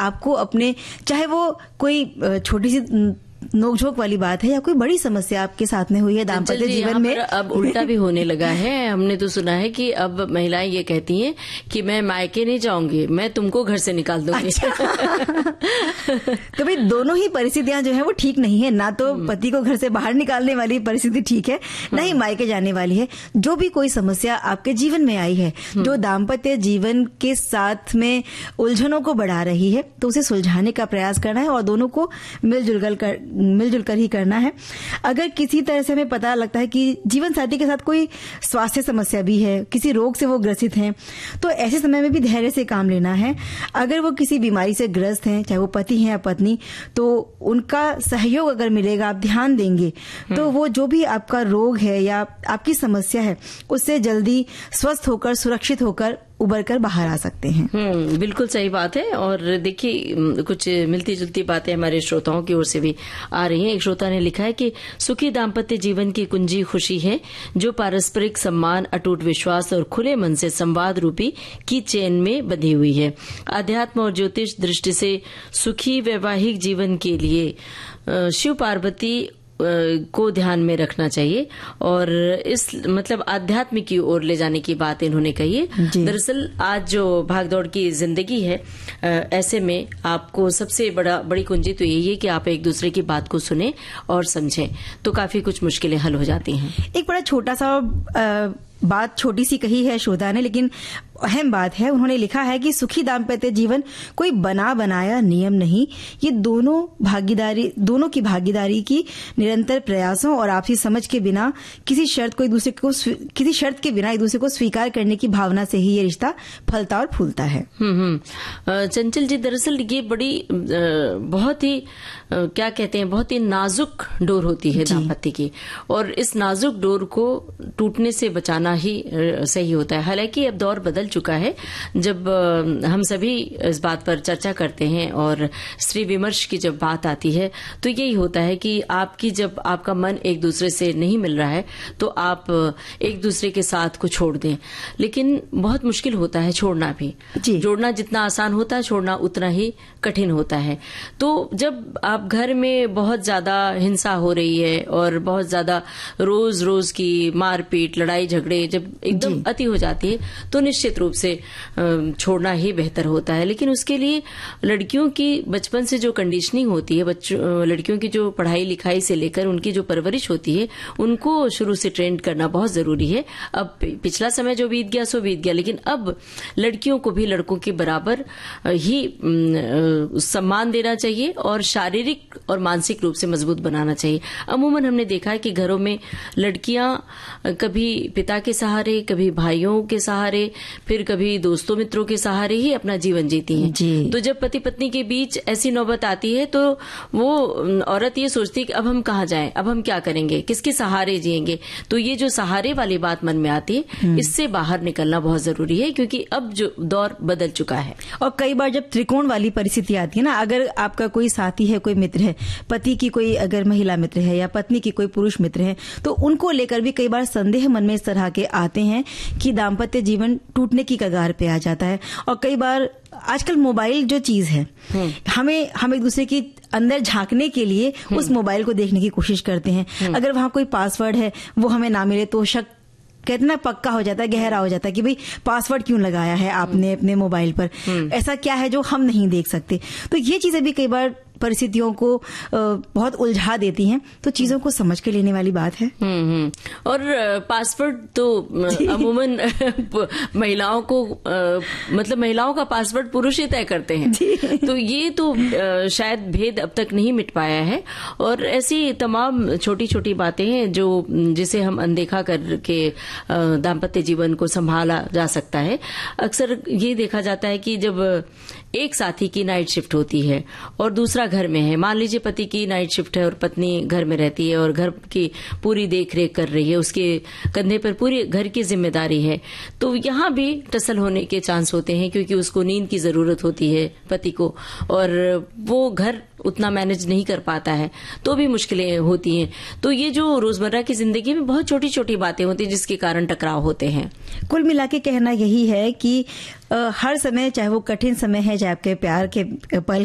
आपको अपने, चाहे वो कोई छोटी सी नोकझोंक वाली बात है या कोई बड़ी समस्या आपके साथ में हुई है दाम्पत्य जीवन में, अब उल्टा भी होने लगा है। हमने तो सुना है कि अब महिलाएं ये कहती हैं कि मैं मायके नहीं जाऊंगी, मैं तुमको घर से निकाल दूंगी। अच्छा। तो भाई दोनों ही परिस्थितियां जो है वो ठीक नहीं है, ना तो पति को घर से बाहर निकालने वाली परिस्थिति ठीक है, ना ही मायके जाने वाली है। जो भी कोई समस्या आपके जीवन में आई है, जो दाम्पत्य जीवन के साथ में उलझनों को बढ़ा रही है, तो उसे सुलझाने का प्रयास करना है और दोनों को मिलजुल कर ही करना है। अगर किसी तरह से हमें पता लगता है कि जीवन साथी के साथ कोई स्वास्थ्य समस्या भी है, किसी रोग से वो ग्रसित हैं, तो ऐसे समय में भी धैर्य से काम लेना है। अगर वो किसी बीमारी से ग्रस्त हैं, चाहे वो पति हैं या पत्नी, तो उनका सहयोग अगर मिलेगा, आप ध्यान देंगे, तो वो जो भी आपका रोग है या आपकी समस्या है, उससे जल्दी स्वस्थ होकर, सुरक्षित होकर उबर कर बाहर आ सकते हैं। बिल्कुल सही बात है। और देखिए, कुछ मिलती जुलती बातें हमारे श्रोताओं की ओर से भी आ रही हैं। एक श्रोता ने लिखा है कि सुखी दाम्पत्य जीवन की कुंजी खुशी है, जो पारस्परिक सम्मान, अटूट विश्वास और खुले मन से संवाद रूपी की चेन में बंधी हुई है। अध्यात्म और ज्योतिष दृष्टि से सुखी वैवाहिक जीवन के लिए शिव पार्वती को ध्यान में रखना चाहिए और इस मतलब आध्यात्म की ओर ले जाने की बात इन्होंने कही है। दरअसल आज जो भागदौड़ की जिंदगी है, ऐसे में आपको सबसे बड़ी कुंजी तो यही है कि आप एक दूसरे की बात को सुने और समझें, तो काफी कुछ मुश्किलें हल हो जाती हैं। एक बड़ा छोटा सा बात छोटी सी कही है श्रोता ने, लेकिन अहम बात है। उन्होंने लिखा है कि सुखी दाम्पत्य जीवन कोई बना बनाया नियम नहीं, ये दोनों की भागीदारी की निरंतर प्रयासों और आपसी समझ के बिना, किसी शर्त के बिना एक दूसरे को स्वीकार करने की भावना से ही ये रिश्ता फलता और फूलता है। चंचल जी, दरअसल ये बड़ी बहुत ही क्या कहते हैं, बहुत ही नाजुक डोर होती है दाम्पत्य की, और इस नाजुक डोर को टूटने से बचाना ही सही होता है। हालांकि अब दौर बदल चुका है, जब हम सभी इस बात पर चर्चा करते हैं और स्त्री विमर्श की जब बात आती है, तो यही होता है कि जब आपका मन एक दूसरे से नहीं मिल रहा है, तो आप एक दूसरे के साथ को छोड़ दें। लेकिन बहुत मुश्किल होता है छोड़ना भी। जोड़ना जितना आसान होता है, छोड़ना उतना ही कठिन होता है। तो जब आप घर में बहुत ज्यादा हिंसा हो रही है और बहुत ज्यादा रोज रोज की मारपीट, लड़ाई झगड़े जब एकदम अति हो जाती है, तो निश्चित रूप से छोड़ना ही बेहतर होता है। लेकिन उसके लिए लड़कियों की बचपन से जो कंडीशनिंग होती है, लड़कियों की जो पढ़ाई लिखाई से लेकर उनकी जो परवरिश होती है, उनको शुरू से ट्रेंड करना बहुत जरूरी है। अब पिछला समय जो बीत गया सो बीत गया, लेकिन अब लड़कियों को भी लड़कों के बराबर ही सम्मान देना चाहिए और शारीरिक और मानसिक रूप से मजबूत बनाना चाहिए। अमूमन हमने देखा है कि घरों में लड़कियां कभी पिता के सहारे, कभी भाइयों के सहारे, फिर कभी दोस्तों मित्रों के सहारे ही अपना जीवन जीती हैं। तो जब पति पत्नी के बीच ऐसी नौबत आती है, तो वो औरत ये सोचती है कि अब हम कहाँ जाएं, अब हम क्या करेंगे, किसके सहारे जिएंगे। तो ये जो सहारे वाली बात मन में आती है, इससे बाहर निकलना बहुत जरूरी है, क्योंकि अब जो दौर बदल चुका है। और कई बार जब त्रिकोण वाली परिस्थिति आती है ना, अगर आपका कोई साथी है, कोई मित्र है, पति की कोई अगर महिला मित्र है या पत्नी की कोई पुरुष मित्र है, तो उनको लेकर भी कई बार संदेह मन में इस तरह के आते हैं कि दाम्पत्य जीवन टूटने की कगार पे आ जाता है। और कई बार आजकल मोबाइल जो चीज है, हम एक दूसरे की अंदर झांकने के लिए उस मोबाइल को देखने की कोशिश करते हैं। अगर वहां कोई पासवर्ड है, वो हमें ना मिले, तो शक कहते ना पक्का हो जाता है, गहरा हो जाता है कि भाई पासवर्ड क्यों लगाया है आपने अपने मोबाइल पर, ऐसा क्या है जो हम नहीं देख सकते। तो ये चीजें भी कई बार परिस्थितियों को बहुत उलझा देती हैं, तो चीजों को समझ के लेने वाली बात है। और पासवर्ड तो अमूमन महिलाओं को मतलब महिलाओं का पासवर्ड पुरुष ही तय करते हैं, तो ये तो शायद भेद अब तक नहीं मिट पाया है। और ऐसी तमाम छोटी छोटी बातें हैं जो जिसे हम अनदेखा करके दाम्पत्य जीवन को संभाला जा सकता है। अक्सर ये देखा जाता है कि जब एक साथी की नाइट शिफ्ट होती है और दूसरा घर में है, मान लीजिए पति की नाइट शिफ्ट है और पत्नी घर में रहती है और घर की पूरी देख रेख कर रही है, उसके कंधे पर पूरी घर की जिम्मेदारी है, तो यहाँ भी टसल होने के चांस होते हैं, क्योंकि उसको नींद की जरूरत होती है पति को, और वो घर उतना मैनेज नहीं कर पाता है तो भी मुश्किलें होती हैं। तो ये जो रोजमर्रा की जिंदगी में बहुत छोटी छोटी बातें होती हैं जिसके कारण टकराव होते हैं। कुल मिला के कहना यही है कि हर समय, चाहे वो कठिन समय है, चाहे आपके प्यार के पल